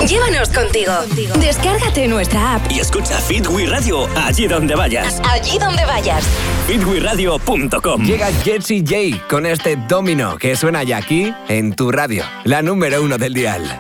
Llévanos contigo. Descárgate nuestra app y escucha Fit We Radio allí donde vayas. Allí donde vayas. fitweradio.com. Llega Jessie J con este Domino que suena ya aquí en tu radio, la número 1 del dial.